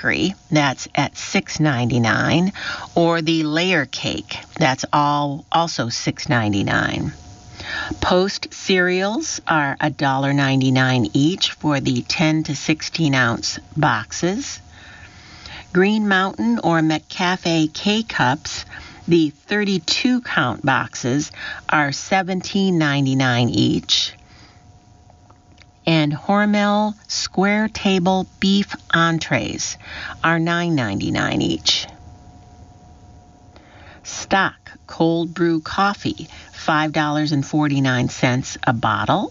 bakery, that's at $6.99, or the layer cake, that's also $6.99. Post cereals are $1.99 each for the 10 to 16 ounce boxes. Green Mountain or McCafe K-Cups, the 32 count boxes, are $17.99 each. And Hormel Square Table Beef Entrees are $9.99 each. Stock Cold Brew Coffee, $5.49 a bottle.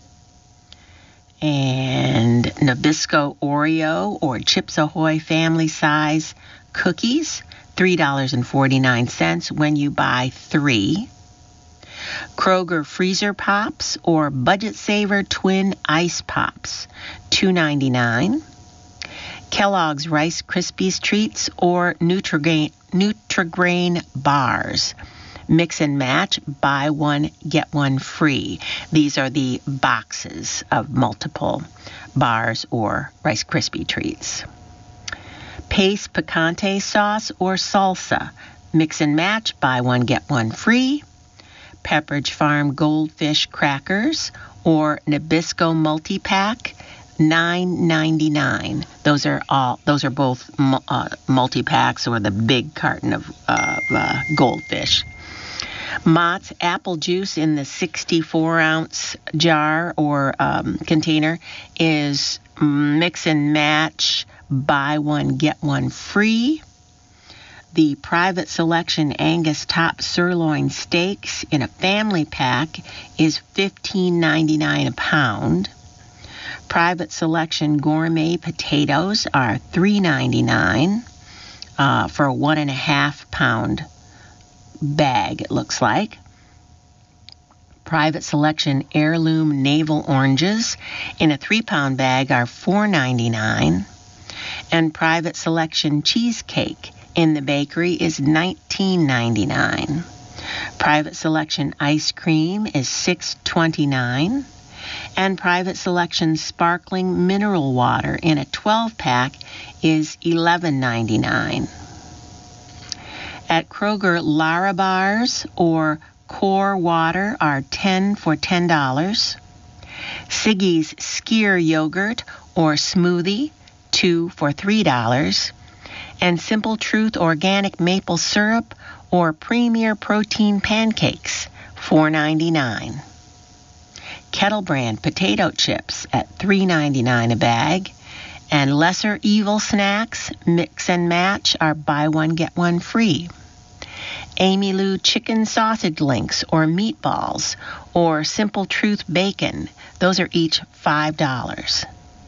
And Nabisco Oreo or Chips Ahoy family size cookies, $3.49 when you buy 3. Kroger Freezer Pops or Budget Saver Twin Ice Pops, $2.99. Kellogg's Rice Krispies Treats or Nutri-Grain Bars. Mix and match, buy one, get one free. These are the boxes of multiple bars or Rice Krispie Treats. Pace Picante Sauce or Salsa. Mix and match, buy one, get one free. Pepperidge Farm Goldfish Crackers or Nabisco Multi-Pack, $9.99. Those are both multi-packs or the big carton of goldfish. Mott's apple juice in the 64-ounce jar or container is mix and match, buy one, get one free. The Private Selection Angus Top Sirloin Steaks in a family pack is $15.99 a pound. Private Selection Gourmet Potatoes are $3.99 for a 1.5 pound bag, it looks like. Private Selection Heirloom Navel Oranges in a 3-pound bag are $4.99. And Private Selection Cheesecake in the bakery is $19.99. Private Selection Ice Cream is $6.29. And Private Selection Sparkling Mineral Water in a 12-pack is $11.99. At Kroger, Lara Bars or Core Water are $10 for $10. Siggy's Skyr Yogurt or Smoothie, 2 for $3. And Simple Truth Organic Maple Syrup or Premier Protein Pancakes, $4.99. Kettle Brand potato chips at $3.99 a bag. And Lesser Evil Snacks, mix and match, are buy one, get one free. Amy Lou chicken sausage links or meatballs or Simple Truth bacon, those are each $5.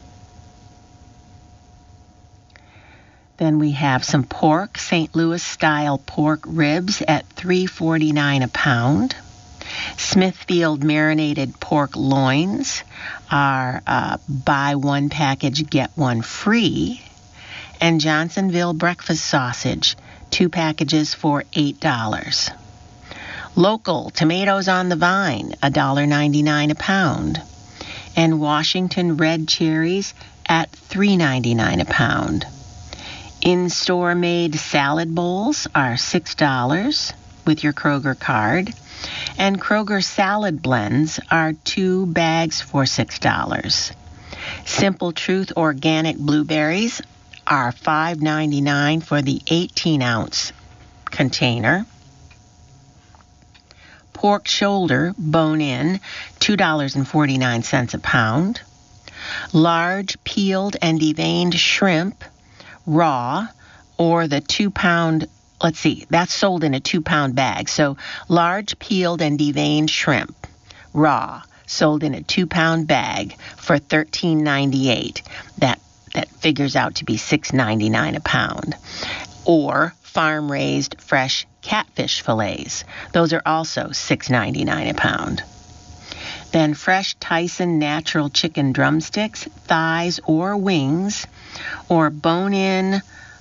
Then we have some pork, St. Louis style pork ribs at $3.49 a pound. Smithfield marinated pork loins are buy one package, get one free. And Johnsonville breakfast sausage, 2 packages for $8. Local tomatoes on the vine, $1.99 a pound. And Washington red cherries at $3.99 a pound. In-store made salad bowls are $6 with your Kroger card. And Kroger salad blends are 2 bags for $6. Simple Truth organic blueberries are $5.99 for the 18-ounce container. Pork shoulder, bone-in, $2.49 a pound. Large peeled and deveined shrimp, raw, or the 2-pound, that's sold in a 2-pound bag. So large peeled and deveined shrimp, raw, sold in a 2-pound bag for $13.98. That figures out to be $6.99 a pound. Or farm-raised fresh catfish fillets. Those are also $6.99 a pound. Then fresh Tyson natural chicken drumsticks, thighs, or wings, or bone-in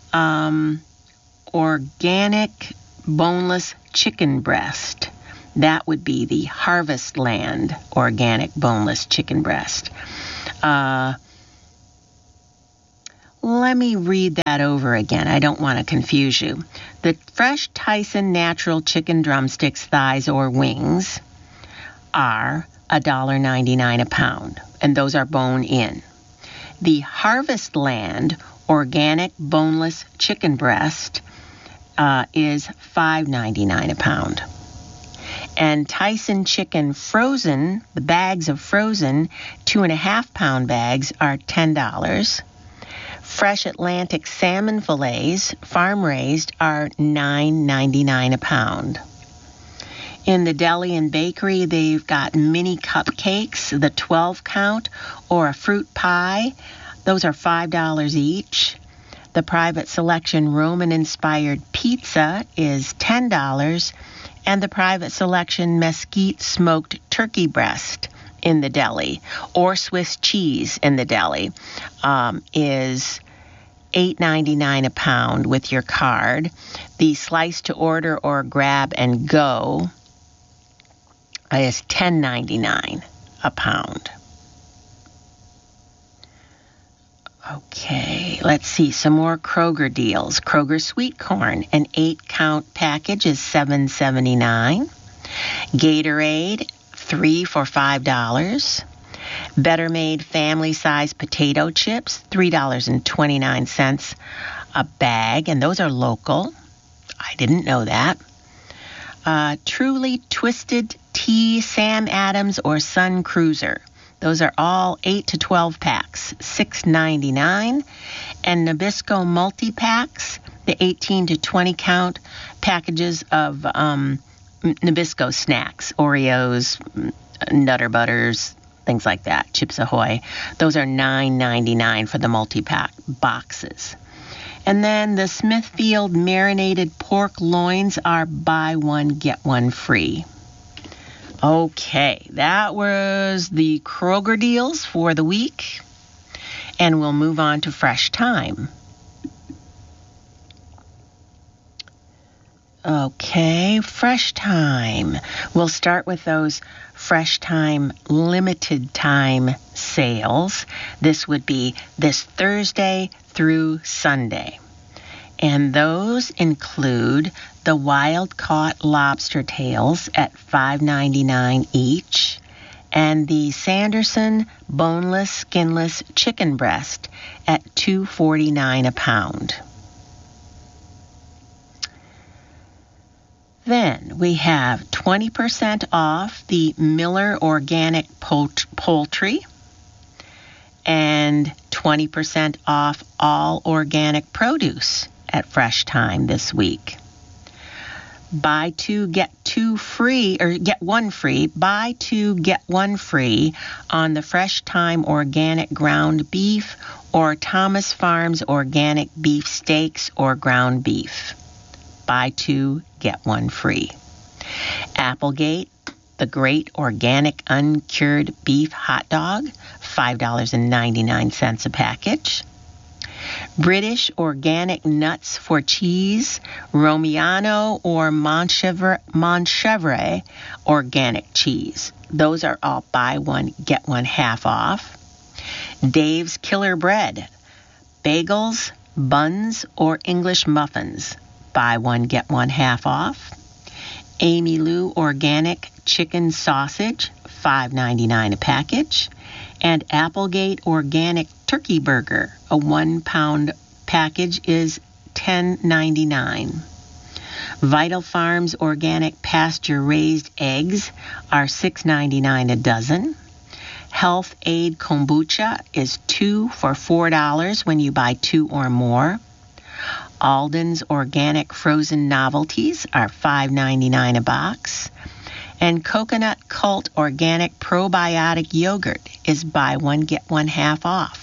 organic boneless chicken breast. That would be the Harvest Land organic boneless chicken breast. let me read that over again. I don't want to confuse you. The fresh Tyson natural chicken drumsticks, thighs, or wings are $1.99 a pound, and those are bone-in. The Harvest Land organic boneless chicken breast is $5.99 a pound. And Tyson chicken frozen, the bags of frozen 2.5-pound bags are $10. Fresh Atlantic salmon fillets, farm-raised, are $9.99 a pound. In the deli and bakery, they've got mini cupcakes, the 12-count, or a fruit pie. Those are $5 each. The Private Selection Roman-inspired pizza is $10, and the Private Selection mesquite smoked turkey breast in the deli, or Swiss cheese in the deli, is $8.99 a pound with your card. The slice to order or grab and go is $10.99 a pound. Okay, let's see some more Kroger deals. Kroger sweet corn, an 8-count package is $7.79. Gatorade, 3 for $5. Better Made family-size potato chips, $3.29 a bag, and those are local. I didn't know that. Truly Twisted Tea, Sam Adams, or Sun Cruiser. Those are all 8 to 12 packs, $6.99. And Nabisco multi-packs, the 18 to 20 count packages of Nabisco snacks, Oreos, Nutter Butters, things like that, Chips Ahoy. Those are $9.99 for the multi-pack boxes. And then the Smithfield marinated pork loins are buy one, get one free. Okay, that was the Kroger deals for the week, and we'll move on to Fresh Thyme. Okay, Fresh Thyme. We'll start with those Fresh Thyme limited time sales. This would be this Thursday through Sunday. And those include the wild-caught lobster tails at $5.99 each, and the Sanderson boneless, skinless chicken breast at $2.49 a pound. Then we have 20% off the Miller Organic Poultry and 20% off all organic produce at Fresh Thyme this week. Buy two, get two free, or get one free. Buy two, get one free on the Fresh Thyme organic ground beef or Thomas Farms organic beef steaks or ground beef. Buy two, get one free. Applegate, the great organic uncured beef hot dog, $5.99 a package. British organic nuts for cheese, Romiano or Montchevre organic cheese. Those are all buy one, get one half off. Dave's Killer Bread, bagels, buns, or English muffins. Buy one, get one half off. Amy Lou organic chicken sausage, $5.99 a package. And Applegate organic turkey burger, a 1-pound package, is $10.99. Vital Farms organic pasture-raised eggs are $6.99 a dozen. Health Aid kombucha is 2 for $4 when you buy 2 or more. Alden's organic frozen novelties are $5.99 a box. And Coconut Cult organic probiotic yogurt is buy one, get one half off.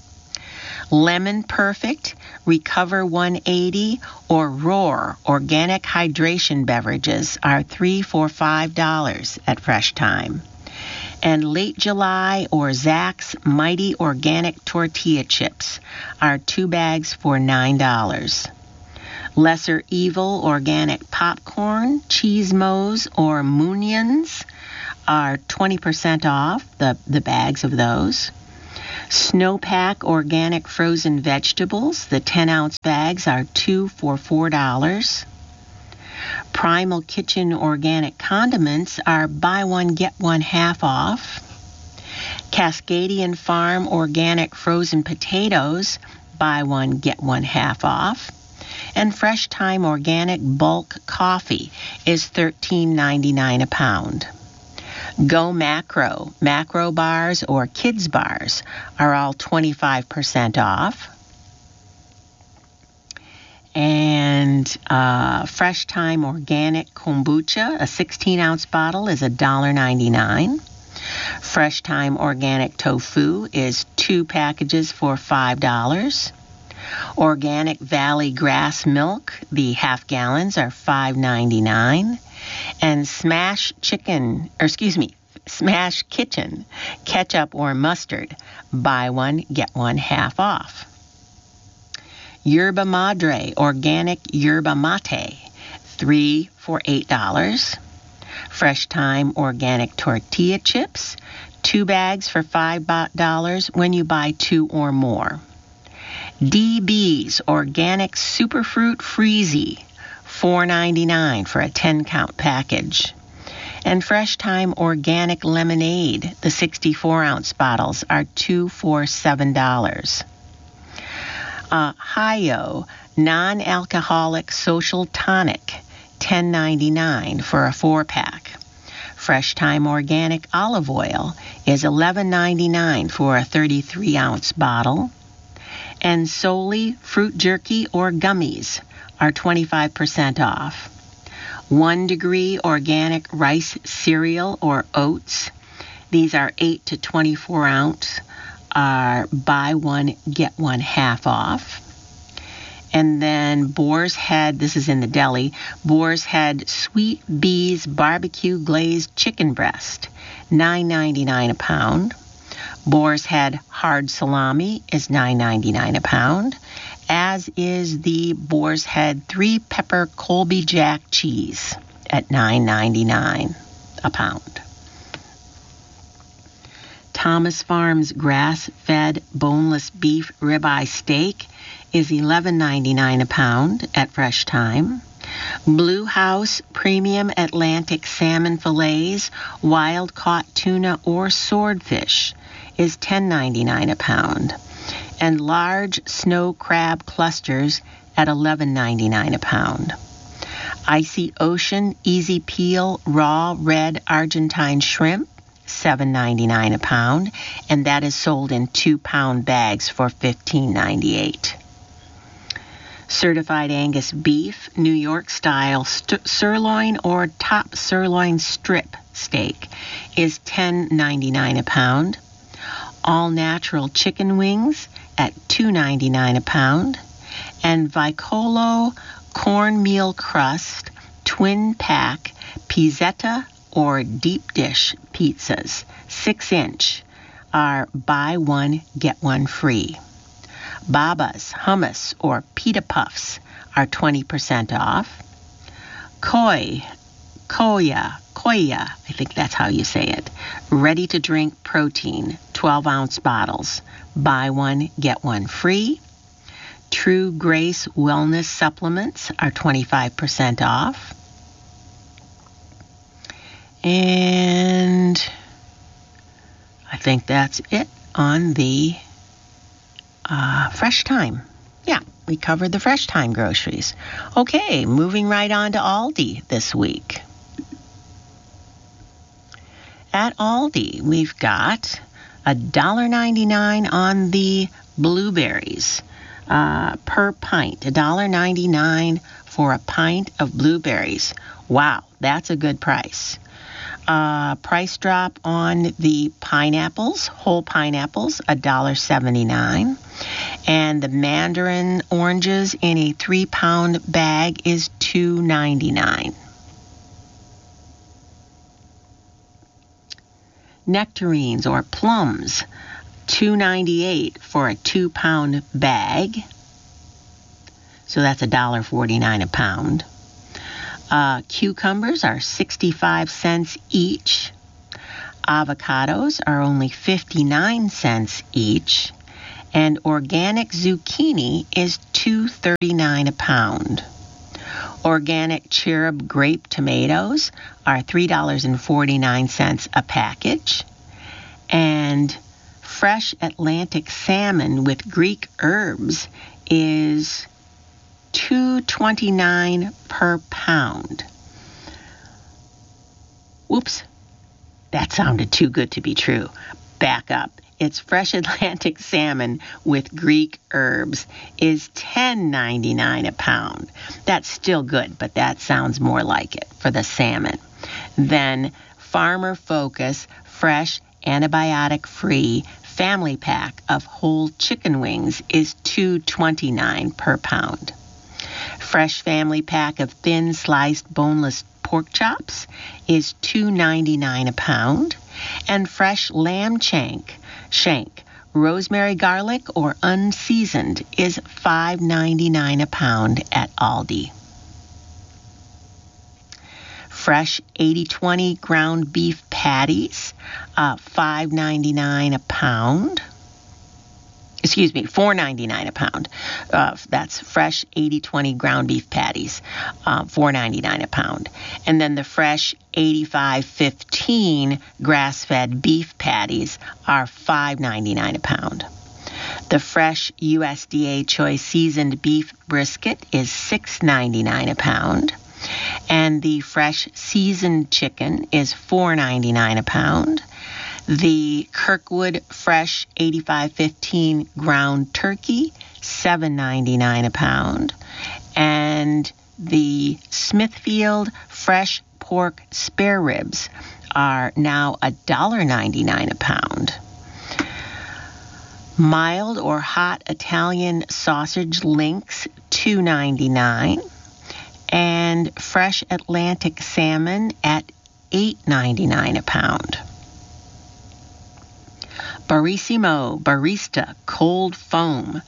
Lemon Perfect, Recover 180, or Roar organic hydration beverages are 3 for $5 at Fresh Thyme. And Late July or Zach's Mighty Organic Tortilla Chips are 2 bags for $9. Lesser Evil organic popcorn, Cheese Mo's, or Moonions are 20% off, the bags of those. Snowpack organic frozen vegetables. The 10-ounce bags are 2 for $4. Primal Kitchen organic condiments are buy one, get one half off. Cascadian Farm organic frozen potatoes, buy one, get one half off. And Fresh Thyme organic bulk coffee is $13.99 a pound. Go Macro bars or kids bars are all 25% off. And Fresh Thyme organic kombucha, a 16-ounce bottle, is $1.99. Fresh Thyme organic tofu is 2 packages for $5. Organic Valley grass milk, the half gallons, are $5.99. And Smash Kitchen ketchup or mustard, buy one, get one half off. Yerba Madre organic yerba mate, 3 for $8. Fresh Thyme organic tortilla chips, 2 bags for $5 when you buy 2 or more. DB's organic superfruit freezy, $4.99 for a 10-count package. And Fresh Thyme organic lemonade, the 64-ounce bottles, are 2 for $7. Hi-Yo non-alcoholic social tonic, $10.99 for a 4-pack. Fresh Thyme organic olive oil is $11.99 for a 33-ounce bottle. And Solely fruit jerky or gummies are 25% off. 1 Degree organic rice cereal or oats, these are 8 to 24 ounce, are buy one, get one half off. And then Boar's Head, this is in the deli, Boar's Head Sweet Bees Barbecue Glazed Chicken Breast, $9.99 a pound. Boar's Head Hard Salami is $9.99 a pound, as is the Boar's Head 3-pepper Colby Jack cheese at $9.99 a pound. Thomas Farms grass-fed boneless beef ribeye steak is $11.99 a pound at Fresh Thyme. Blue House premium Atlantic salmon fillets, wild-caught tuna or swordfish is $10.99 a pound, and large snow crab clusters at $11.99 a pound. Icy Ocean Easy Peel raw red Argentine shrimp, $7.99 a pound, and that is sold in 2-pound bags for $15.98. Certified Angus beef, New York style sirloin or top sirloin strip steak is $10.99 a pound. All natural chicken wings at $2.99 a pound. And Vicolo cornmeal crust twin pack pizzetta or deep dish pizzas, 6-inch, are buy one, get one free. Baba's hummus or pita puffs are 20% off. Koya, I think that's how you say it, ready-to-drink protein, 12-ounce bottles, buy one, get one free. True Grace wellness supplements are 25% off. And I think that's it on the Fresh Thyme. Yeah, we covered the Fresh Thyme groceries. Okay, moving right on to Aldi this week. At Aldi, we've got $1.99 on the blueberries per pint. $1.99 for a pint of blueberries. Wow, that's a good price. Price drop on the pineapples, whole pineapples, $1.79. And the mandarin oranges in a 3-pound bag is $2.99. Nectarines or plums, $2.98 for a 2-pound bag. So that's $1.49 a pound. Cucumbers are 65 cents each. Avocados are only 59 cents each, and organic zucchini is $2.39 a pound. Organic cherub grape tomatoes are $3.49 a package, and fresh Atlantic salmon with Greek herbs is $2.29 per pound. Whoops, that sounded too good to be true. Back up. It's fresh Atlantic salmon with Greek herbs is $10.99 a pound. That's still good, but that sounds more like it for the salmon. Then Farmer Focus fresh antibiotic-free family pack of whole chicken wings is $2.29 per pound. Fresh family pack of thin sliced boneless pork chops is $2.99 a pound, and fresh lamb shank, rosemary garlic or unseasoned is $5.99 a pound at Aldi. Fresh 80/20 ground beef patties, $5.99 a pound. Excuse me, $4.99 a pound. That's fresh 80/20 ground beef patties, $4.99 a pound. And then the fresh 85/15 grass-fed beef patties are $5.99 a pound. The fresh USDA choice seasoned beef brisket is $6.99 a pound. And the fresh seasoned chicken is $4.99 a pound. The Kirkwood Fresh 85/15 ground turkey, $7.99 a pound. And the Smithfield Fresh pork spare ribs are now $1.99 a pound. Mild or hot Italian sausage links, $2.99. And fresh Atlantic salmon at $8.99 a pound. Barissimo Barista Cold Foam,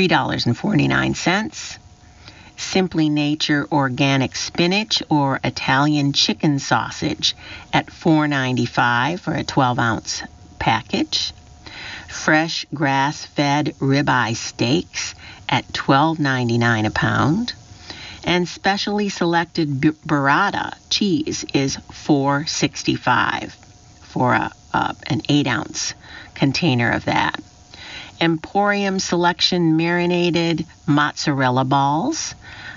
$3.49. Simply Nature Organic Spinach or Italian Chicken Sausage at $4.95 for a 12-ounce package. Fresh grass-fed ribeye steaks at $12.99 a pound. And specially selected burrata cheese is $4.65 for an 8-ounce container of that. Emporium Selection marinated mozzarella balls,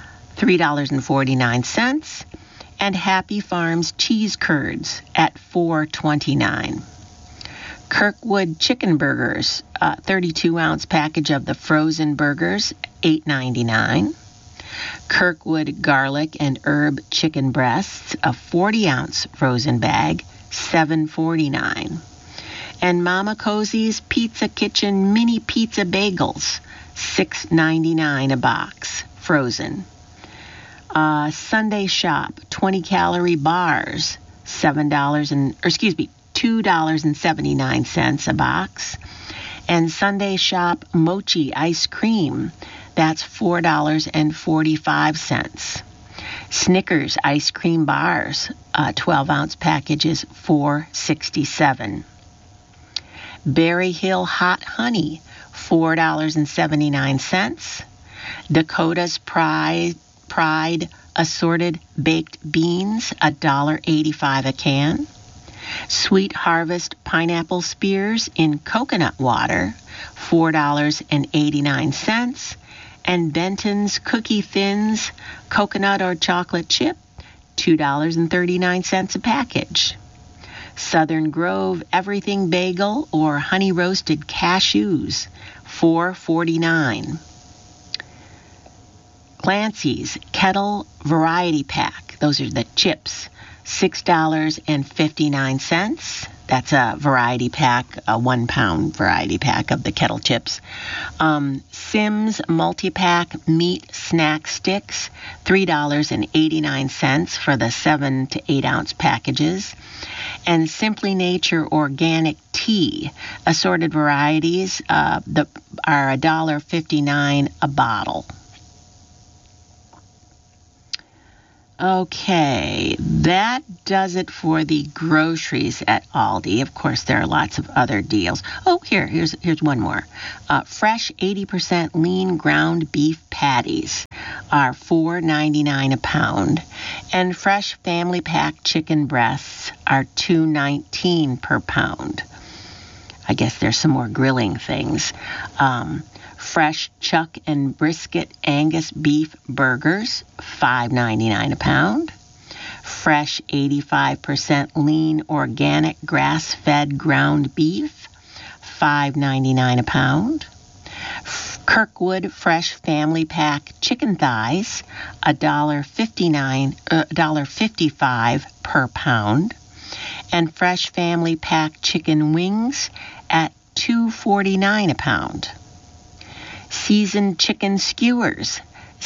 $3.49, and Happy Farms cheese curds at $4.29. Kirkwood chicken burgers, 32-ounce package of the frozen burgers, $8.99. Kirkwood garlic and herb chicken breasts, a 40-ounce frozen bag, $7.49. And Mama Cozy's Pizza Kitchen mini pizza bagels, $6.99 a box, frozen. Sunday Shop 20-calorie bars, $2.79 a box. And Sunday Shop mochi ice cream, that's $4.45. Snickers ice cream bars, 12-ounce packages, $4.67. Berry Hill hot honey, $4.79. Dakota's Pride assorted baked beans, $1.85 a can. Sweet Harvest pineapple spears in coconut water, $4.89. And Benton's Cookie Thins coconut or chocolate chip, $2.39 a package. Southern Grove Everything Bagel or honey roasted cashews, $4.49. Clancy's Kettle Variety Pack, those are the chips, $6.59. That's a variety pack, a 1-pound variety pack of the kettle chips. Simms multi-pack meat snack sticks, $3.89 for the 7 to 8 ounce packages. And Simply Nature organic tea, assorted varieties, are $1.59 a bottle. Okay, that does it for the groceries at Aldi. Of course, there are lots of other deals. Oh, here's one more. Fresh 80% lean ground beef patties are $4.99 a pound, and fresh family pack chicken breasts are $2.19 per pound. I guess there's some more grilling things. Fresh chuck and brisket Angus beef burgers, $5.99 a pound. Fresh 85% lean organic grass-fed ground beef, $5.99 a pound. Kirkwood fresh family pack chicken thighs, $1.55 per pound. And fresh family pack chicken wings at $2.49 a pound. Seasoned chicken skewers,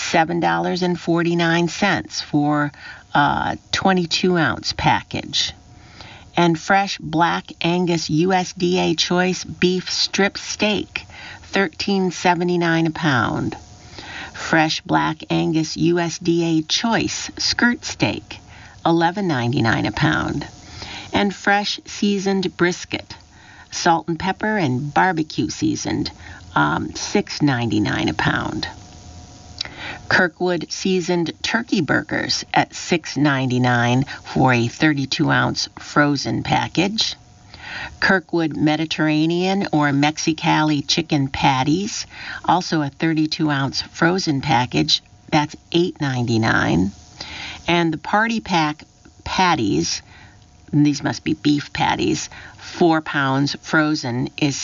$7.49 for a 22-ounce package. And fresh black Angus USDA choice beef strip steak, $13.79 a pound. Fresh black Angus USDA choice skirt steak, $11.99 a pound. And fresh seasoned brisket, salt and pepper and barbecue seasoned, $6.99 a pound. Kirkwood seasoned turkey burgers at $6.99 for a 32-ounce frozen package. Kirkwood Mediterranean or Mexicali chicken patties, also a 32-ounce frozen package, that's $8.99. And the party pack patties, and these must be beef patties, 4 pounds frozen is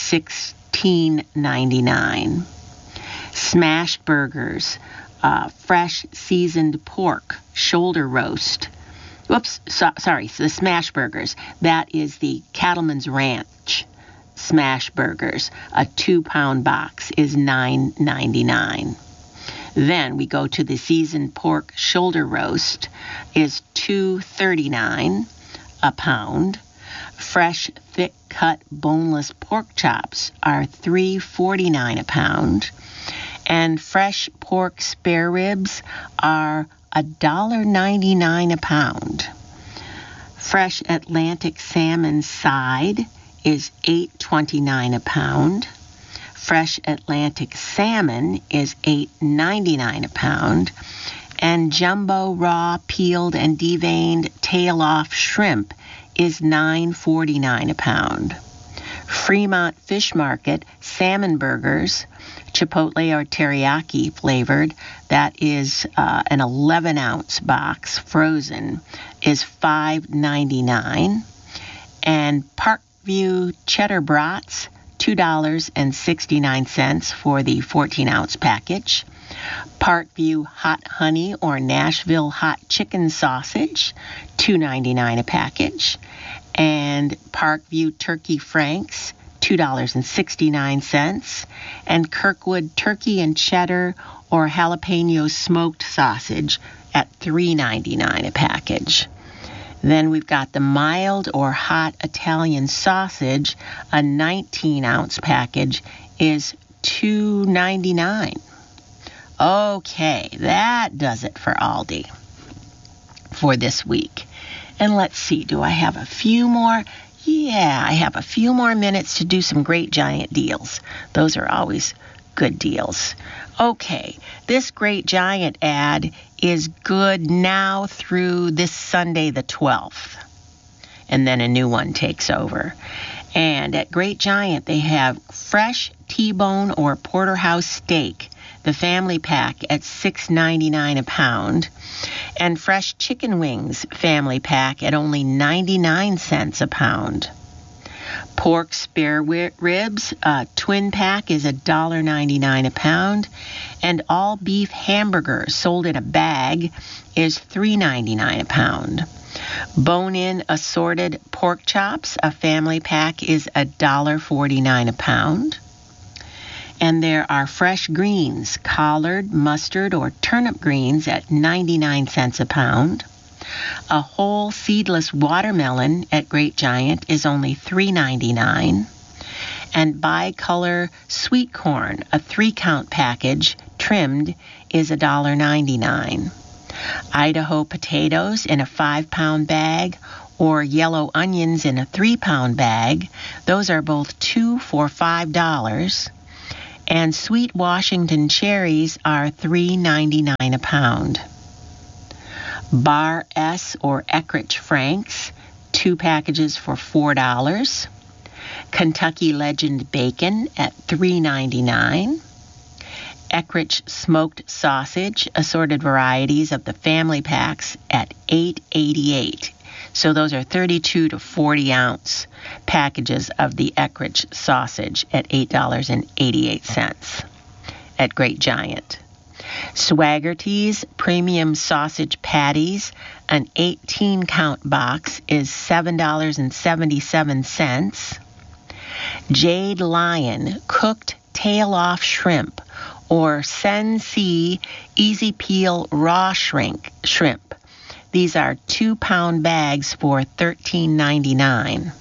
$16.99. Smashed burgers, fresh seasoned pork, shoulder roast. The smash burgers. That is the Cattleman's Ranch smash burgers. A 2-pound box is $9.99. Then we go to the seasoned pork shoulder roast is $2.39 a pound. Fresh, thick-cut, boneless pork chops are $3.49 a pound. And fresh pork spare ribs are $1.99 a pound. Fresh Atlantic salmon side is $8.29 a pound. Fresh Atlantic salmon is $8.99 a pound. And jumbo raw peeled and deveined tail-off shrimp is $9.49 a pound. Fremont Fish Market salmon burgers, chipotle or teriyaki flavored, that is an 11-ounce box frozen, is $5.99. And Parkview cheddar brats, $2.69 for the 14-ounce package. Parkview hot honey or Nashville hot chicken sausage, $2.99 a package. And Parkview turkey franks, $2.69. And Kirkwood turkey and cheddar or jalapeno smoked sausage at $3.99 a package. Then we've got the mild or hot Italian sausage, a 19-ounce package, is $2.99. Okay, that does it for Aldi for this week. And let's see, do I have a few more? Yeah, I have a few more minutes to do some Great Giant deals. Those are always good deals. Okay, this Great Giant ad is good now through this Sunday the 12th. And then a new one takes over. And at Great Giant, they have fresh T-bone or porterhouse steak, the family pack at $6.99 a pound, and fresh chicken wings family pack at only 99 cents a pound. Pork spare ribs, twin pack is $1.99 a pound, and all beef hamburger sold in a bag is $3.99 a pound. Bone-in assorted pork chops, a family pack is $1.49 a pound. And there are fresh greens, collard, mustard, or turnip greens at 99 cents a pound. A whole seedless watermelon at Great Giant is only $3.99. And bicolor sweet corn, a 3-count package, trimmed, is $1.99. Idaho potatoes in a 5-pound bag, or yellow onions in a 3-pound bag. Those are both 2 for $5. And sweet Washington cherries are $3.99 a pound. Bar S or Eckrich Franks, 2 packages for $4. Kentucky Legend bacon at $3.99. Eckrich smoked sausage, assorted varieties of the family packs at $8.88. So those are 32 to 40 ounce packages of the Eckrich sausage at $8.88 at Great Giant. Swaggerty's premium sausage patties, an 18-count box, is $7.77. Jade Lion cooked tail-off shrimp, or Sensi Easy Peel raw shrimp. These are 2-pound bags for $13.99.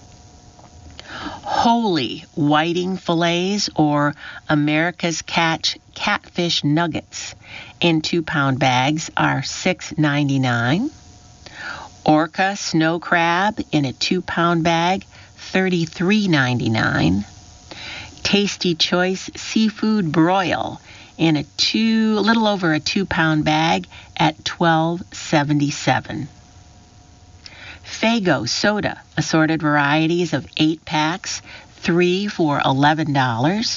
Holy whiting fillets, or America's catfish nuggets, in 2-pound bags are $6.99. Orca snow crab in a 2-pound bag, $33.99. Tasty Choice seafood broil in a little over a 2-pound bag at $12.77. Faygo soda, assorted varieties of 8 packs, 3 for $11.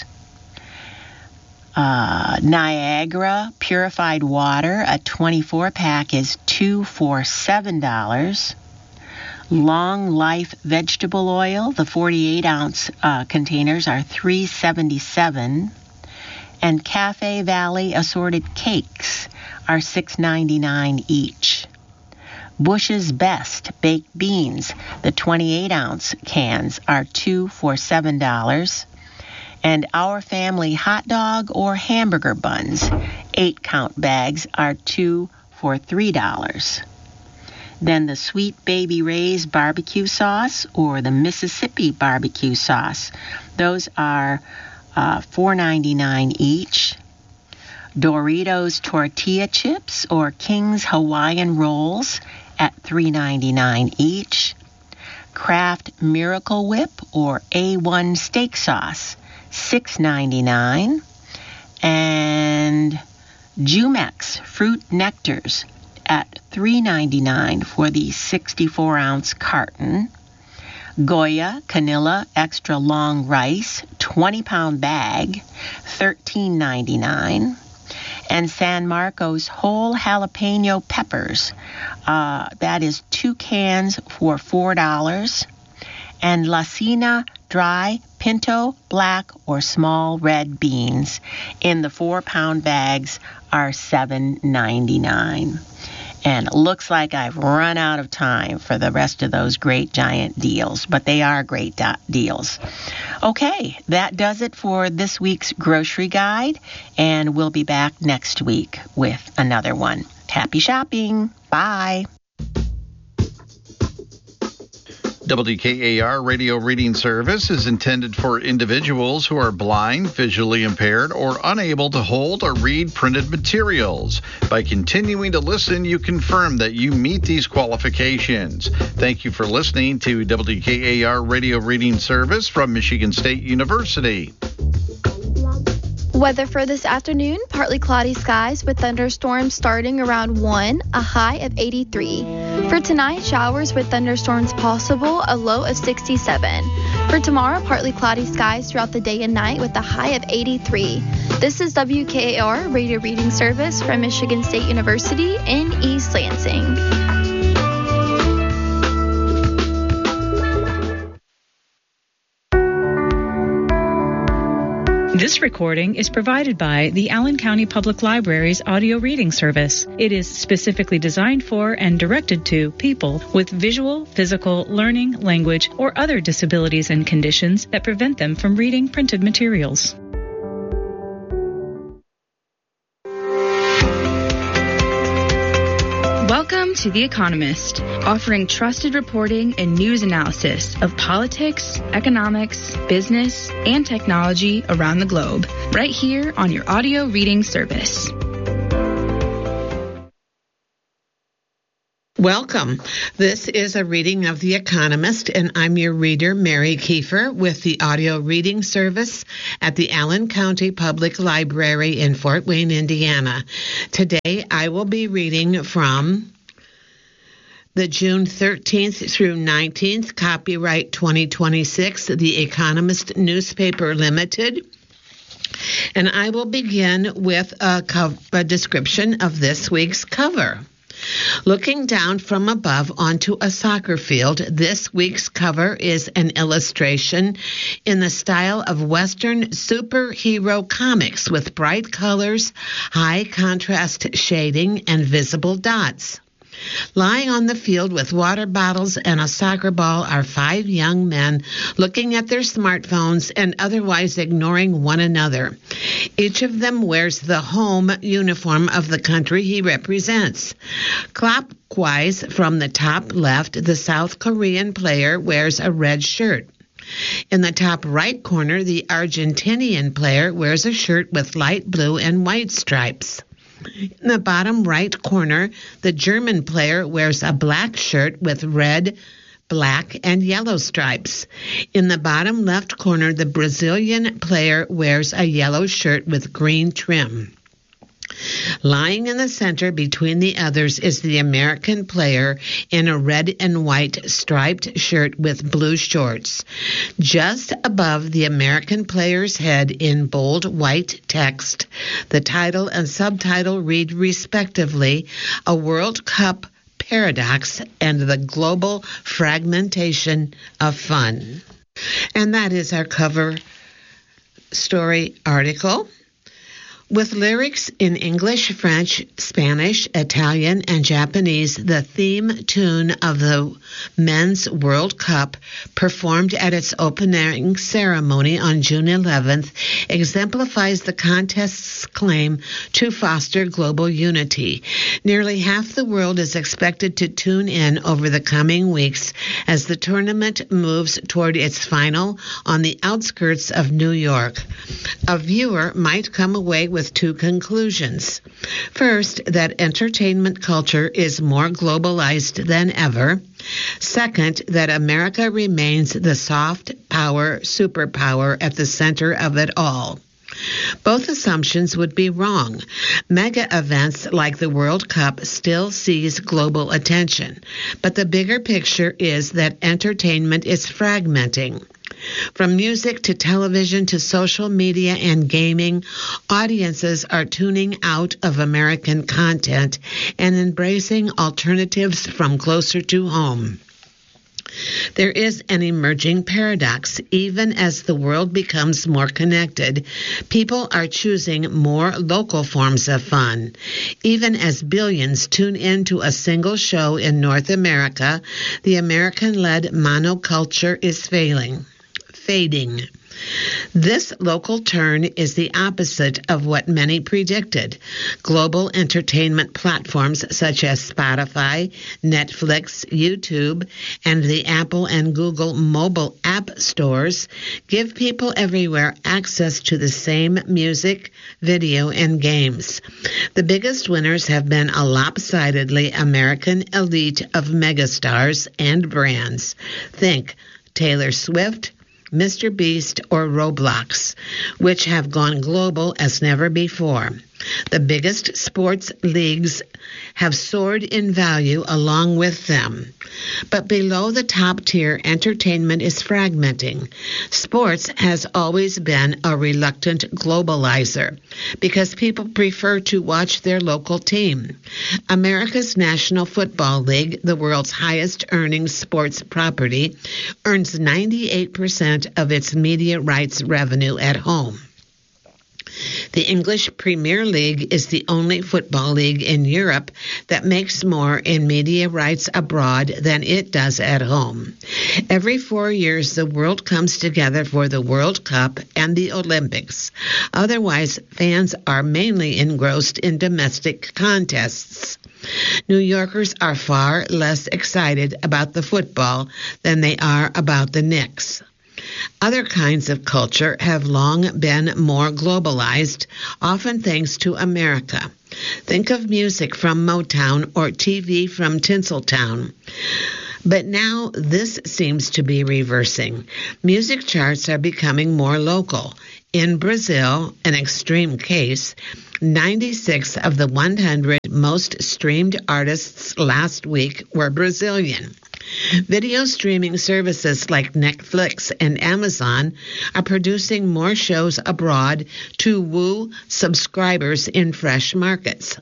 Niagara purified water, a 24-pack is 2 for $7. Long Life vegetable oil, the 48-ounce containers are $3.77. And Cafe Valley assorted cakes are $6.99 each. Bush's Best baked beans, the 28-ounce cans, are 2 for $7. And Our Family hot dog or hamburger buns, 8-count bags, are 2 for $3. Then the Sweet Baby Ray's barbecue sauce or the Mississippi barbecue sauce, those are $4.99 each. Doritos tortilla chips or King's Hawaiian rolls at $3.99 each. Kraft Miracle Whip or A1 steak sauce, $6.99. And Jumex fruit nectars at $3.99 for the 64-ounce carton. Goya Canilla extra long rice, 20-pound bag, $13.99. And San Marcos whole jalapeno peppers, that is 2 cans for $4. And La Cena dry pinto, black, or small red beans in the 4-pound bags are $7.99. And it looks like I've run out of time for the rest of those Great Giant deals, but they are great deals. Okay, that does it for this week's grocery guide, and we'll be back next week with another one. Happy shopping. Bye. WKAR Radio Reading Service is intended for individuals who are blind, visually impaired, or unable to hold or read printed materials. By continuing to listen, you confirm that you meet these qualifications. Thank you for listening to WKAR Radio Reading Service from Michigan State University. Weather for this afternoon, partly cloudy skies with thunderstorms starting around 1, a high of 83. For tonight, showers with thunderstorms possible, a low of 67. For tomorrow, partly cloudy skies throughout the day and night with a high of 83. This is WKAR Radio Reading Service from Michigan State University in East Lansing. This recording is provided by the Allen County Public Library's audio reading service. It is specifically designed for and directed to people with visual, physical, learning, language, or other disabilities and conditions that prevent them from reading printed materials. Welcome to The Economist, offering trusted reporting and news analysis of politics, economics, business, and technology around the globe, right here on your audio reading service. Welcome. This is a reading of The Economist, and I'm your reader, Mary Kiefer, with the audio reading service at the Allen County Public Library in Fort Wayne, Indiana. Today, I will be reading from the June 13th through 19th, copyright 2026, The Economist Newspaper Limited. And I will begin with a description of this week's cover. Looking down from above onto a soccer field, this week's cover is an illustration in the style of Western superhero comics with bright colors, high contrast shading, and visible dots. Lying on the field with water bottles and a soccer ball are 5 young men looking at their smartphones and otherwise ignoring one another. Each of them wears the home uniform of the country he represents. Clockwise from the top left, the South Korean player wears a red shirt. In the top right corner, the Argentinian player wears a shirt with light blue and white stripes. In the bottom right corner, the German player wears a black shirt with red, black, and yellow stripes. In the bottom left corner, the Brazilian player wears a yellow shirt with green trim. Lying in the center between the others is the American player in a red and white striped shirt with blue shorts. Just above the American player's head in bold white text, the title and subtitle read respectively, A World Cup Paradox and the Global Fragmentation of Fun. And that is our cover story article. With lyrics in English, French, Spanish, Italian, and Japanese, the theme tune of the Men's World Cup, performed at its opening ceremony on June 11th, exemplifies the contest's claim to foster global unity. Nearly half the world is expected to tune in over the coming weeks as the tournament moves toward its final on the outskirts of New York. A viewer might come away with 2 conclusions. First, that entertainment culture is more globalized than ever. Second, that America remains the soft power superpower at the center of it all. Both assumptions would be wrong. Mega events like the World Cup still seize global attention, but the bigger picture is that entertainment is fragmenting. From music to television to social media and gaming, audiences are tuning out of American content and embracing alternatives from closer to home. There is an emerging paradox. Even as the world becomes more connected, people are choosing more local forms of fun. Even as billions tune into a single show in North America, the American-led monoculture is fading. This local turn is the opposite of what many predicted. Global entertainment platforms such as Spotify, Netflix, YouTube, and the Apple and Google mobile app stores give people everywhere access to the same music, video, and games. The biggest winners have been a lopsidedly American elite of megastars and brands. Think Taylor Swift, Mr. Beast, or Roblox, which have gone global as never before. The biggest sports leagues have soared in value along with them. But below the top tier, entertainment is fragmenting. Sports has always been a reluctant globalizer because people prefer to watch their local team. America's National Football League, the world's highest earning sports property, earns 98% of its media rights revenue at home. The English Premier League is the only football league in Europe that makes more in media rights abroad than it does at home. Every 4 years, the world comes together for the World Cup and the Olympics. Otherwise, fans are mainly engrossed in domestic contests. New Yorkers are far less excited about the football than they are about the Knicks. Other kinds of culture have long been more globalized, often thanks to America. Think of music from Motown or TV from Tinseltown. But now this seems to be reversing. Music charts are becoming more local. In Brazil, an extreme case, 96 of the 100 most streamed artists last week were Brazilian. Video streaming services like Netflix and Amazon are producing more shows abroad to woo subscribers in fresh markets.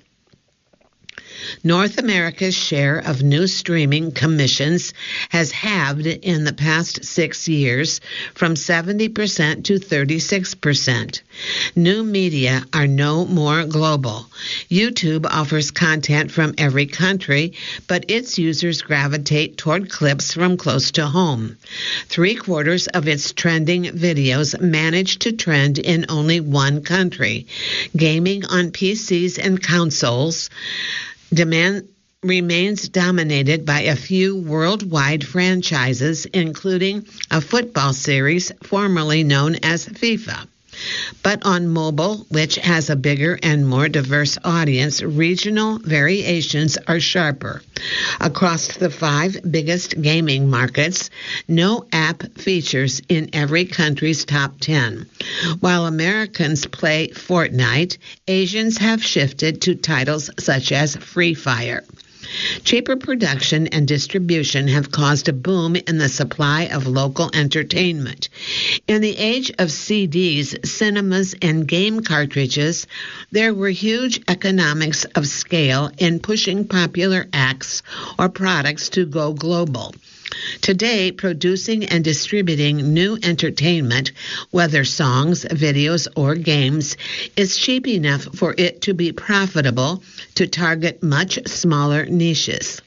North America's share of new streaming commissions has halved in the past 6 years, from 70% to 36%. New media are no more global. YouTube offers content from every country, but its users gravitate toward clips from close to home. 3/4 of its trending videos manage to trend in only one country. Gaming on PCs and consoles demand remains dominated by a few worldwide franchises, including a football series formerly known as FIFA. But on mobile, which has a bigger and more diverse audience, regional variations are sharper. Across the 5 biggest gaming markets, no app features in every country's top 10. While Americans play Fortnite, Asians have shifted to titles such as Free Fire. Cheaper production and distribution have caused a boom in the supply of local entertainment. In the age of CDs, cinemas, and game cartridges, there were huge economics of scale in pushing popular acts or products to go global. Today, producing and distributing new entertainment, whether songs, videos, or games, is cheap enough for it to be profitable to target much smaller niches.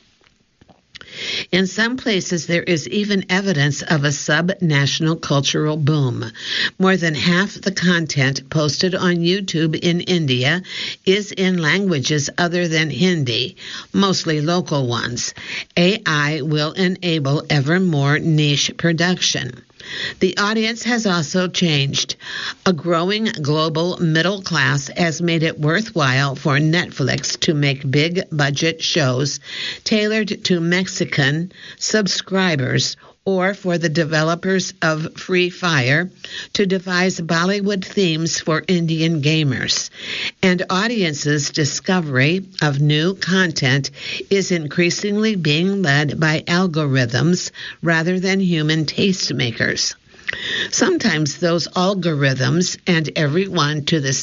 In some places, there is even evidence of a sub-national cultural boom. More than half the content posted on YouTube in India is in languages other than Hindi, mostly local ones. AI will enable ever more niche production. The audience has also changed. A growing global middle class has made it worthwhile for Netflix to make big-budget shows tailored to Mexican subscribers, or for the developers of Free Fire to devise Bollywood themes for Indian gamers. And audiences' discovery of new content is increasingly being led by algorithms rather than human tastemakers. Sometimes those algorithms send everyone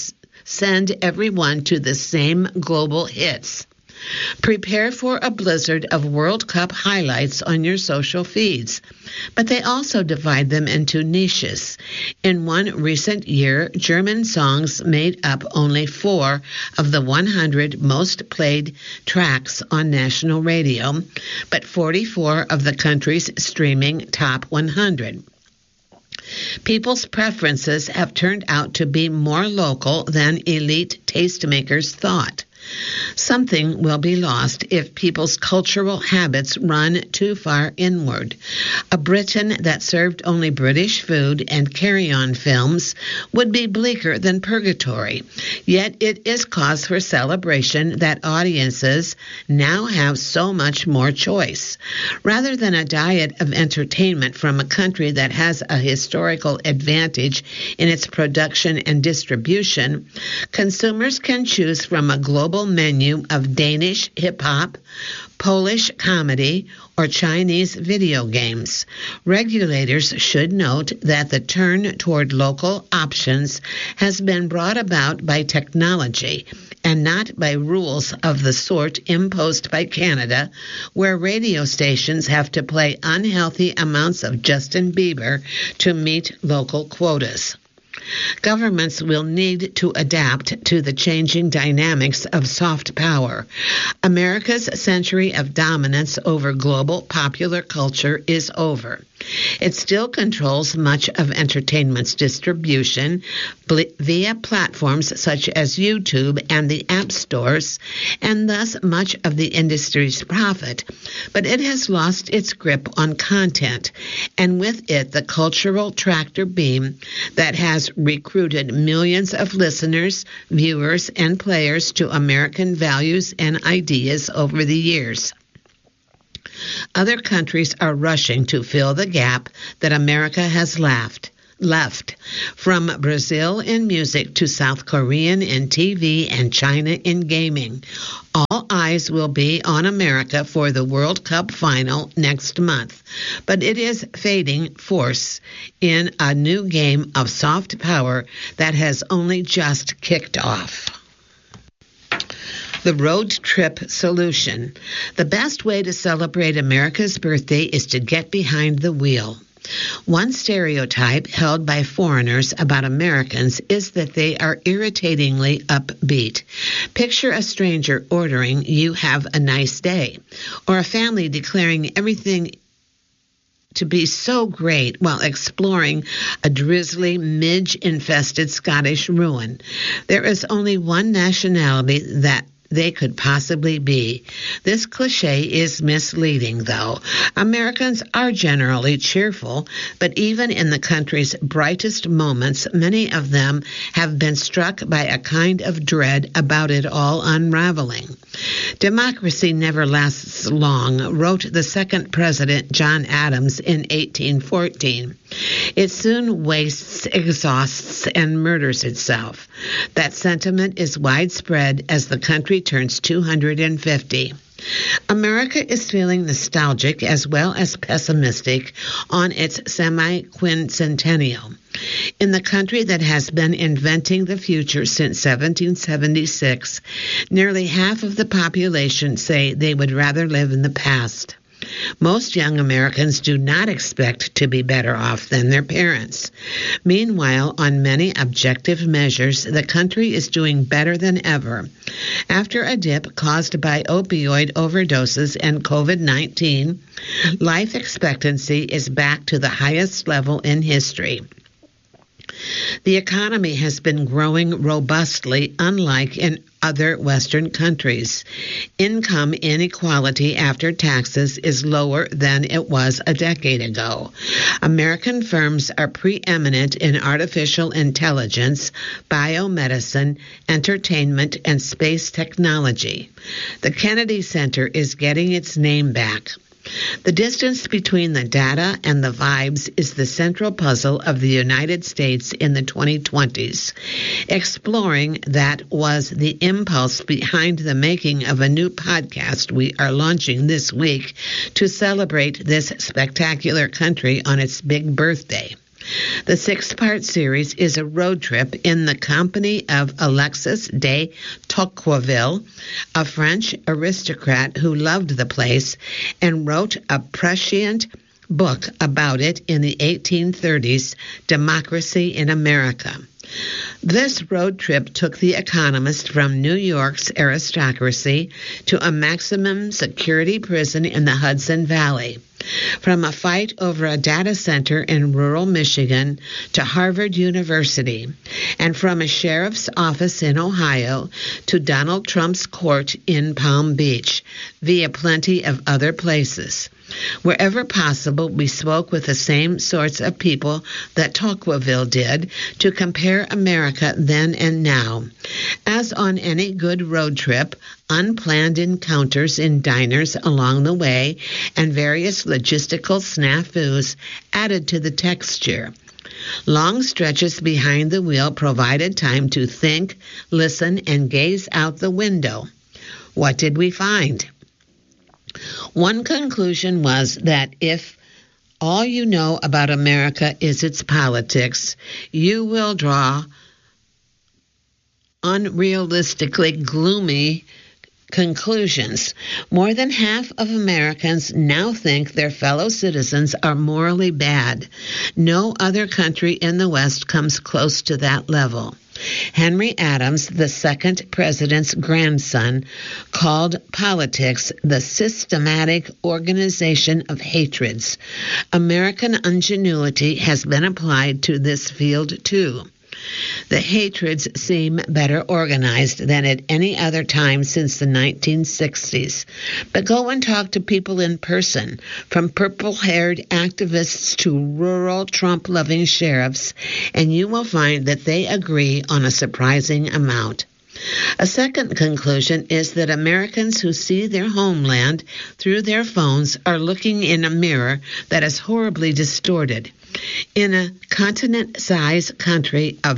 to the same global hits. Prepare for a blizzard of World Cup highlights on your social feeds, but they also divide them into niches. In one recent year, German songs made up only 4 of the 100 most played tracks on national radio, but 44 of the country's streaming top 100. People's preferences have turned out to be more local than elite tastemakers thought. Something will be lost if people's cultural habits run too far inward. A Britain that served only British food and carry-on films would be bleaker than purgatory. Yet it is cause for celebration that audiences now have so much more choice. Rather than a diet of entertainment from a country that has a historical advantage in its production and distribution, consumers can choose from a global menu of Danish hip-hop, Polish comedy, or Chinese video games. Regulators should note that the turn toward local options has been brought about by technology and not by rules of the sort imposed by Canada, where radio stations have to play unhealthy amounts of Justin Bieber to meet local quotas. Governments will need to adapt to the changing dynamics of soft power. America's century of dominance over global popular culture is over. It still controls much of entertainment's distribution via platforms such as YouTube and the app stores, and thus much of the industry's profit. But it has lost its grip on content, and with it the cultural tractor beam that has recruited millions of listeners, viewers, and players to American values and ideas over the years. Other countries are rushing to fill the gap that America has left. From Brazil in music to South Korean in TV and China in gaming. All eyes will be on America for the World Cup final next month, but it is fading force in a new game of soft power that has only just kicked off. The road trip solution. The best way to celebrate America's birthday is to get behind the wheel. One stereotype held by foreigners about Americans is that they are irritatingly upbeat. Picture a stranger ordering, "You have a nice day," or a family declaring everything to be so great while exploring a drizzly, midge-infested Scottish ruin. There is only one nationality that they could possibly be. This cliche is misleading, though. Americans are generally cheerful, but even in the country's brightest moments, many of them have been struck by a kind of dread about it all unraveling. Democracy never lasts long, wrote the second president, John Adams, in 1814. It soon wastes, exhausts, and murders itself. That sentiment is widespread as the country turns 250. America is feeling nostalgic as well as pessimistic on its semi-quincentennial. In the country that has been inventing the future since 1776, nearly half of the population say they would rather live in the past. Most young Americans do not expect to be better off than their parents. Meanwhile, on many objective measures, the country is doing better than ever. After a dip caused by opioid overdoses and COVID-19, life expectancy is back to the highest level in history. The economy has been growing robustly, unlike in other Western countries. Income inequality after taxes is lower than it was a decade ago. American firms are preeminent in artificial intelligence, biomedicine, entertainment, and space technology. The Kennedy Center is getting its name back. The distance between the data and the vibes is the central puzzle of the United States in the 2020s. Exploring that was the impulse behind the making of a new podcast we are launching this week to celebrate this spectacular country on its big birthday. The 6-part series is a road trip in the company of Alexis de Tocqueville, a French aristocrat who loved the place and wrote a prescient book about it in the 1830s, Democracy in America. This road trip took The Economist from New York's aristocracy to a maximum security prison in the Hudson Valley. From a fight over a data center in rural Michigan to Harvard University, and from a sheriff's office in Ohio to Donald Trump's court in Palm Beach, via plenty of other places. Wherever possible, we spoke with the same sorts of people that Tocqueville did to compare America then and now. As on any good road trip, unplanned encounters in diners along the way and various logistical snafus added to the texture. Long stretches behind the wheel provided time to think, listen, and gaze out the window. What did we find? One conclusion was that if all you know about America is its politics, you will draw unrealistically gloomy conclusions. More than half of Americans now think their fellow citizens are morally bad. No other country in the West comes close to that level. Henry Adams, the second president's grandson, called politics the systematic organization of hatreds. American ingenuity has been applied to this field too. The hatreds seem better organized than at any other time since the 1960s. But go and talk to people in person, from purple-haired activists to rural Trump-loving sheriffs, and you will find that they agree on a surprising amount. A second conclusion is that Americans who see their homeland through their phones are looking in a mirror that is horribly distorted. In a continent-sized country of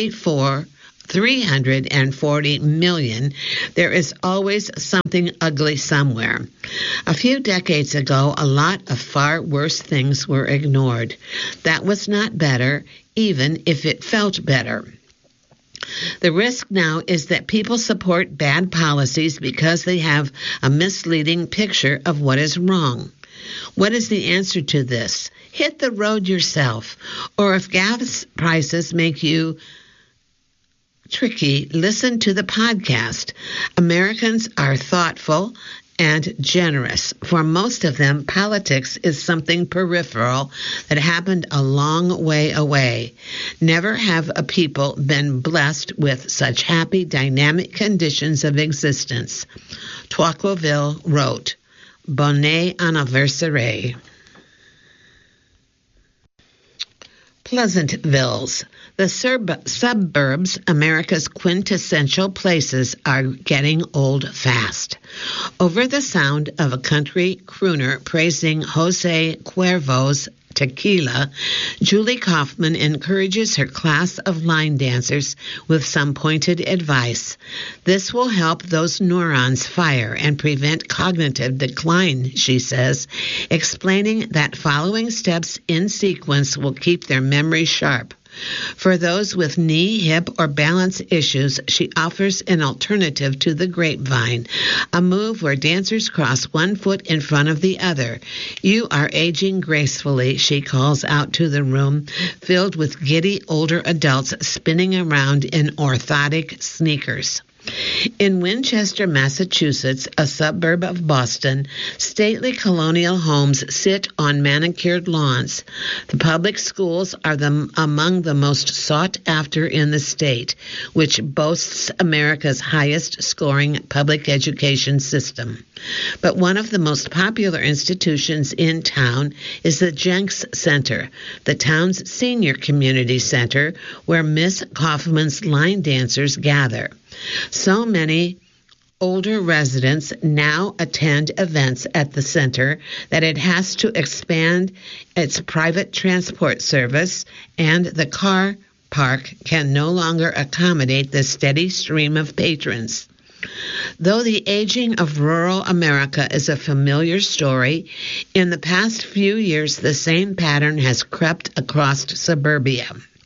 340 million, there is always something ugly somewhere. A few decades ago, a lot of far worse things were ignored. That was not better, even if it felt better. The risk now is that people support bad policies because they have a misleading picture of what is wrong. What is the answer to this? Hit the road yourself. Or if gas prices make you tricky, listen to the podcast. Americans are thoughtful and generous. For most of them, politics is something peripheral that happened a long way away. Never have a people been blessed with such happy, dynamic conditions of existence. Tocqueville wrote, Bonne anniversaire. Pleasantville's. The suburbs, America's quintessential places, are getting old fast. Over the sound of a country crooner praising Jose Cuervo's tequila, Julie Kaufman encourages her class of line dancers with some pointed advice. This will help those neurons fire and prevent cognitive decline, she says, explaining that following steps in sequence will keep their memory sharp. For those with knee, hip, or balance issues, she offers an alternative to the grapevine, a move where dancers cross one foot in front of the other. You are aging gracefully, she calls out to the room, filled with giddy older adults spinning around in orthotic sneakers. In Winchester, Massachusetts, a suburb of Boston, stately colonial homes sit on manicured lawns. The public schools are among the most sought after in the state, which boasts America's highest scoring public education system. But one of the most popular institutions in town is the Jenks Center, the town's senior community center, where Miss Kaufman's line dancers gather. So many older residents now attend events at the center that it has to expand its private transport service, and the car park can no longer accommodate the steady stream of patrons. Though the aging of rural America is a familiar story, in the past few years the same pattern has crept across suburbia.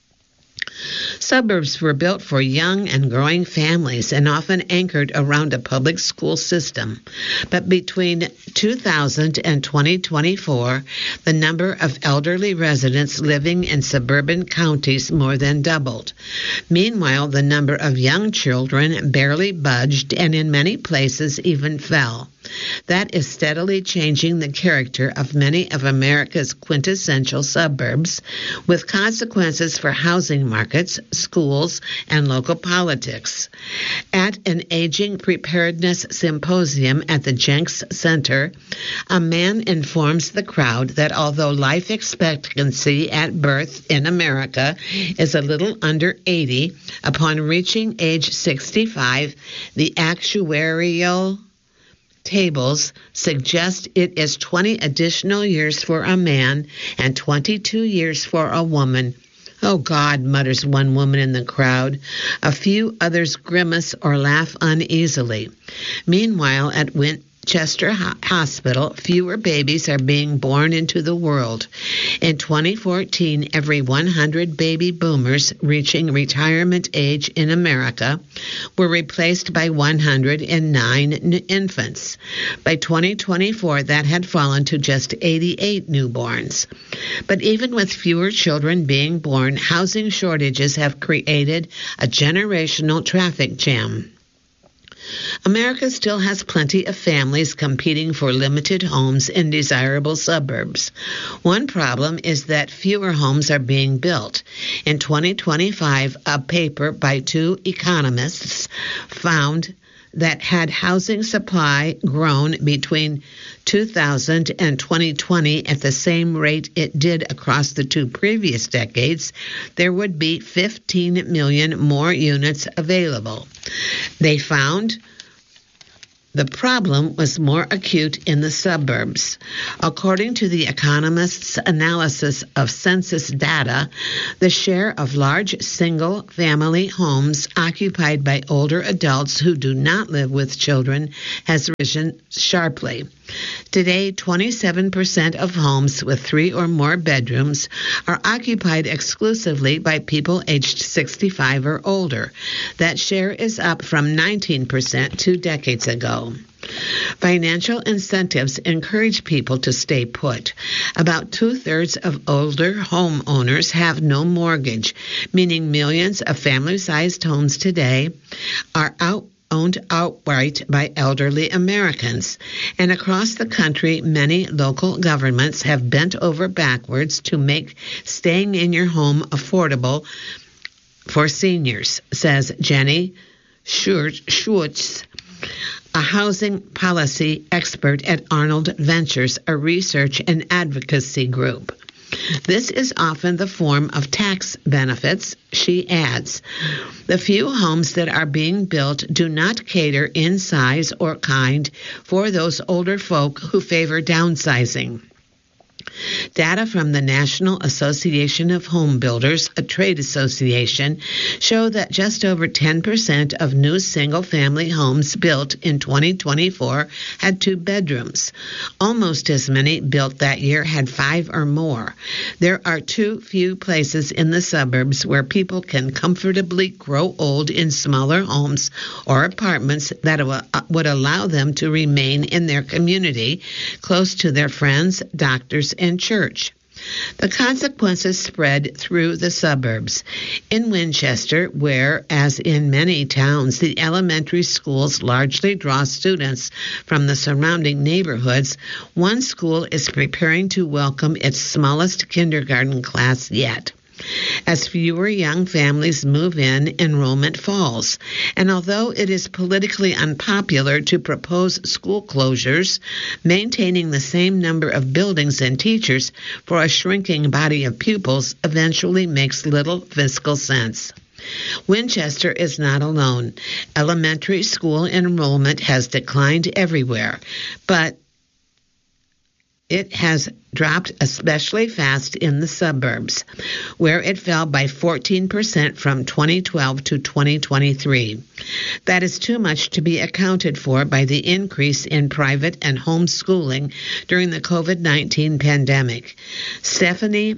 Suburbs were built for young and growing families and often anchored around a public school system. But between 2000 and 2024, the number of elderly residents living in suburban counties more than doubled. Meanwhile, the number of young children barely budged and in many places even fell. That is steadily changing the character of many of America's quintessential suburbs, with consequences for housing markets, schools, and local politics. At an aging preparedness symposium at the Jenks Center, a man informs the crowd that although life expectancy at birth in America is a little under 80, upon reaching age 65, the actuarial tables suggest it is 20 additional years for a man and 22 years for a woman. Oh, God, mutters one woman in the crowd. A few others grimace or laugh uneasily. Meanwhile, at Winchester Hospital, fewer babies are being born into the world. In 2014, every 100 baby boomers reaching retirement age in America were replaced by 109 infants. By 2024, that had fallen to just 88 newborns. But even with fewer children being born, housing shortages have created a generational traffic jam. America still has plenty of families competing for limited homes in desirable suburbs. One problem is that fewer homes are being built. In 2025, a paper by two economists found that had housing supply grown between 2000 and 2020 at the same rate it did across the two previous decades, there would be 15 million more units available. They found the problem was more acute in the suburbs. According to the economists' analysis of census data, the share of large single-family homes occupied by older adults who do not live with children has risen sharply. Today, 27% of homes with 3 or more bedrooms are occupied exclusively by people aged 65 or older. That share is up from 19% 2 decades ago. Financial incentives encourage people to stay put. About 2/3 of older homeowners have no mortgage, meaning millions of family-sized homes today are owned outright by elderly Americans. And across the country, many local governments have bent over backwards to make staying in your home affordable for seniors, says Jenny Schwartz, a housing policy expert at Arnold Ventures, a research and advocacy group. This is often the form of tax benefits, she adds. The few homes that are being built do not cater in size or kind for those older folk who favor downsizing. Data from the National Association of Home Builders, a trade association, show that just over 10% of new single-family homes built in 2024 had 2 bedrooms. Almost as many built that year had 5 or more. There are too few places in the suburbs where people can comfortably grow old in smaller homes or apartments that would allow them to remain in their community, close to their friends, doctors, and church. The consequences spread through the suburbs. In Winchester, where, as in many towns, the elementary schools largely draw students from the surrounding neighborhoods, one school is preparing to welcome its smallest kindergarten class yet. As fewer young families move in, enrollment falls. And although it is politically unpopular to propose school closures, maintaining the same number of buildings and teachers for a shrinking body of pupils eventually makes little fiscal sense. Winchester is not alone. Elementary school enrollment has declined everywhere, but it has dropped especially fast in the suburbs, where it fell by 14% from 2012 to 2023. That is too much to be accounted for by the increase in private and homeschooling during the COVID-19 pandemic. Stephanie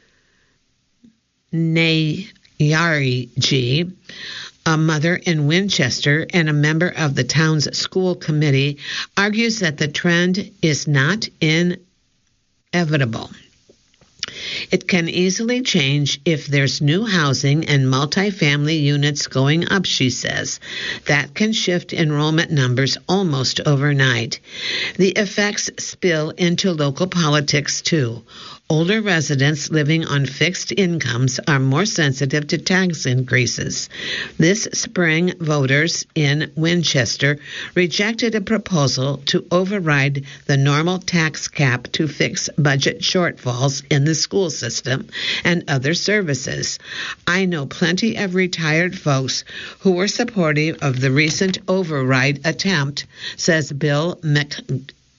Nayarji, a mother in Winchester and a member of the town's school committee, argues that the trend is not inevitable. It can easily change if there's new housing and multifamily units going up, she says. That can shift enrollment numbers almost overnight. The effects spill into local politics, too. Older residents living on fixed incomes are more sensitive to tax increases. This spring, voters in Winchester rejected a proposal to override the normal tax cap to fix budget shortfalls in the school system and other services. I know plenty of retired folks who were supportive of the recent override attempt, says Bill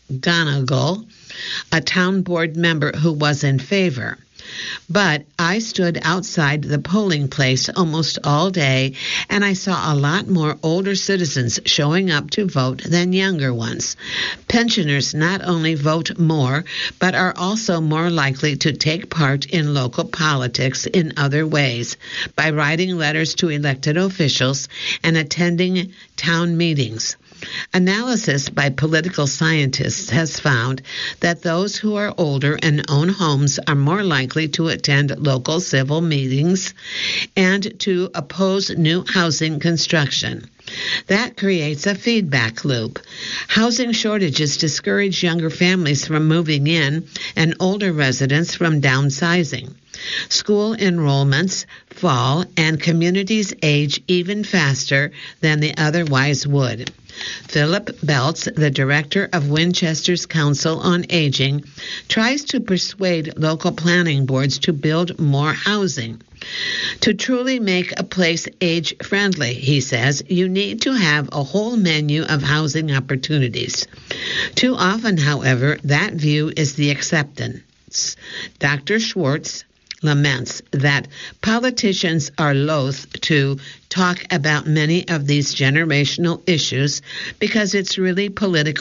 Gonagle, a town board member who was in favor. But I stood outside the polling place almost all day, and I saw a lot more older citizens showing up to vote than younger ones. Pensioners not only vote more, but are also more likely to take part in local politics in other ways, by writing letters to elected officials and attending town meetings. Analysis by political scientists has found that those who are older and own homes are more likely to attend local civil meetings and to oppose new housing construction. That creates a feedback loop. Housing shortages discourage younger families from moving in and older residents from downsizing. School enrollments fall and communities age even faster than they otherwise would. Philip Belts, the director of Winchester's Council on Aging, tries to persuade local planning boards to build more housing. To truly make a place age-friendly, he says, you need to have a whole menu of housing opportunities. Too often, however, that view is the acceptance. Dr. Schwartz laments that politicians are loath to talk about many of these generational issues because it's really political